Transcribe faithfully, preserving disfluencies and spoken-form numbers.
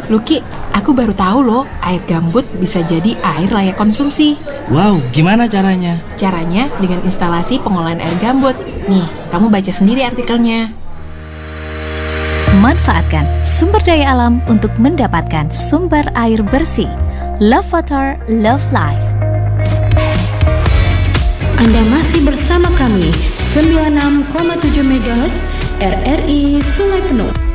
Luki, aku baru tahu loh, air gambut bisa jadi air layak konsumsi. Wow, gimana caranya? Caranya dengan instalasi pengolahan air gambut. Nih, kamu baca sendiri artikelnya. Manfaatkan sumber daya alam untuk mendapatkan sumber air bersih. Love Water, Love Life. Anda masih bersama kami sembilan puluh enam koma tujuh megahertz R R I Sungai Penuh.